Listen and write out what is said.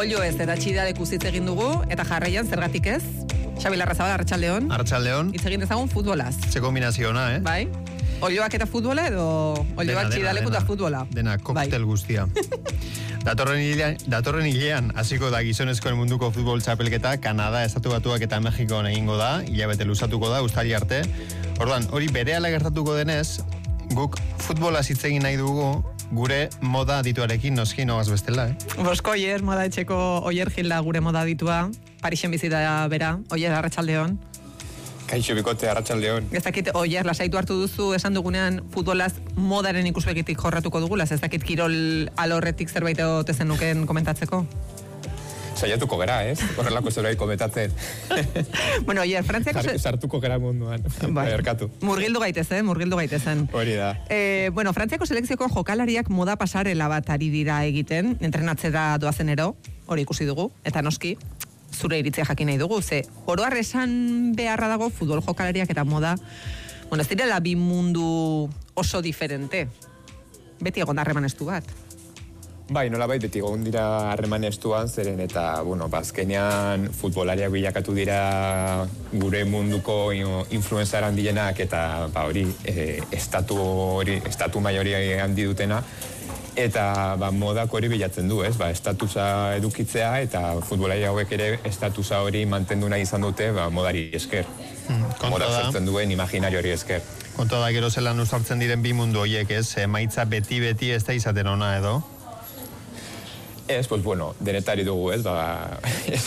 Olio ez, eta txida lekuzitz egin dugu, eta jarraian, zergatik ez? Xabi Larrazabal, Arratsaldeon. Arratsaldeon. Hitz egin dezagun futbolaz. Ze kombinaziona, Bai? Olioak eta futbola edo olioak txidaleku eta futbola? Dena, koktel guztia. Datorren hilean hasiko da gizonezkoen munduko futbol txapelketa, Kanada, Estatu Batuak eta Mexikoan egingo da, hilabete luzatuko da, uztaila arte. Orduan, hori berehala gertatuko denez, guk futbolaz hitz egin nahi dugu, gure moda adituarekin noski nogaz bestela, Bosko Oier, moda etxeko Oier Gilda gure moda aditua, Parisen bizi da bera, Oier, Arratsaldeon. Kaixo bikote, Arratsaldeon. Ez dakit, Oier, lasaitu hartu duzu, esan dugunean futbolaz modaren ikuspegitik jorratuko dugula, ez dakit kirol alorretik zerbait egotezen nuken komentatzeko? Saiatuko gera, ez? Horrelako zerbait komentatzen. Bueno, Oier, Frantziako... Sartuko gera munduan. Erkatu. Murgildu gaitezen. Hori da. Bueno, Frantziako selekzioko jokalariak moda pasarela bat ari dira egiten, entrenatzera doazenero, hori ikusi dugu, eta noski, zure iritzia jakin nahi dugu, ze oro har esan beharra dago futbol jokalariak eta moda, bueno, ez direla bi mundu oso diferente. Beti egon da harreman estu bat. Bai, nolabait beti egon dira harreman estuan, zeren eta, bueno, bazkenean futbolariak bilakatu dira gure munduko influencer handienak eta hori, estatu maioria handi dutena, eta modak hori bilatzen du, ez? Estatusa edukitzea eta futbolari hauek ere estatusa hori mantendu nahi izan dute modari esker. Moda sortzen duen imaginario hori esker. Kontua da gero zelan usartzen diren bi mundu horiek, ez? Emaitza beti ez da izaten ona edo? Ez, pues bueno, denetari dugu, ez?